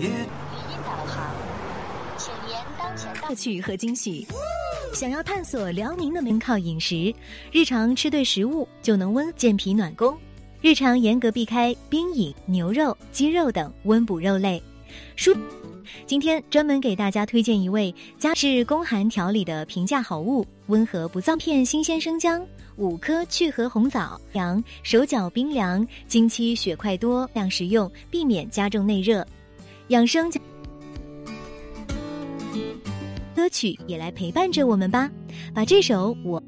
音导航，请沿当前乐趣和惊喜。想要探索辽宁的美，靠饮食，日常吃对食物就能健脾暖宫。日常严格避开冰饮、牛肉、鸡肉等温补肉类。今天专门给大家推荐一味是宫寒调理的平价好物，温和不燥片新鲜生姜，5颗去核红枣，手脚冰凉，经期血块多，量食用，避免加重内热。养生歌曲也来陪伴着我们吧，把这首我